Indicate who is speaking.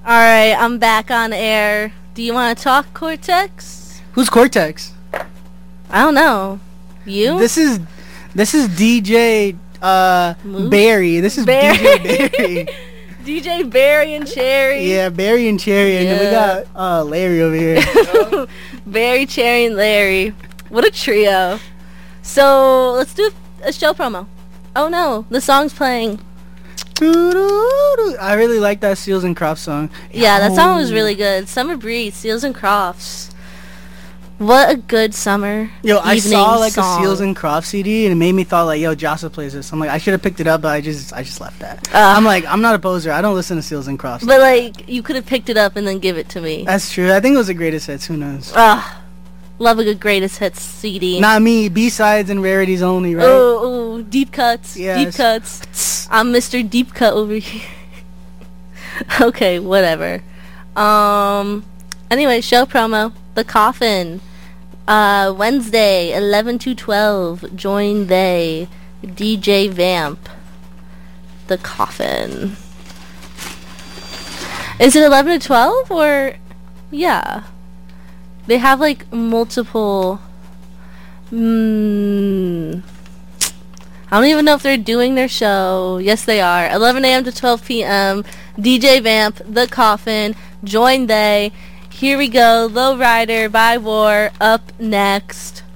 Speaker 1: Alright, I'm back on air. Do you want to talk, Cortex?
Speaker 2: Who's Cortex?
Speaker 1: I don't know. You?
Speaker 2: This is DJ
Speaker 1: Moose?
Speaker 2: Barry. This is
Speaker 1: Barry.
Speaker 2: DJ Barry.
Speaker 1: DJ Barry and Cherry.
Speaker 2: Yeah, Barry and Cherry, and then we got Larry over here.
Speaker 1: Barry, Cherry, and Larry. What a trio. So, let's do a show promo. Oh no, the song's playing.
Speaker 2: I really like that Seals and Crofts song.
Speaker 1: Yeah, that song was really good. Summer Breeze, Seals and Crofts. What a good summer
Speaker 2: I
Speaker 1: evening
Speaker 2: saw like
Speaker 1: song.
Speaker 2: a Seals and Crofts CD, and it made me thought like, Jossa plays this. I'm like, I should have picked it up, but I just left that. I'm like, I'm not a poser. I don't listen to Seals and Crofts.
Speaker 1: But like, you could have picked it up and then give it to me.
Speaker 2: That's true. I think it was the greatest hits. Who knows?
Speaker 1: Love a good greatest hits CD.
Speaker 2: Not me. B-sides and rarities only, right?
Speaker 1: Oh, deep cuts.
Speaker 2: Yes.
Speaker 1: Deep cuts. I'm Mr. Deep Cut over here. Okay, whatever. Anyway, show promo. The Coffin. Wednesday, 11 to 12. Join they. DJ Vamp. The Coffin. Is it 11 to 12 or... Yeah. They have like multiple... I don't even know if they're doing their show. Yes, they are. 11 a.m. to 12 p.m. DJ Vamp, The Coffin, Join They. Here we go. Low Rider by War up next.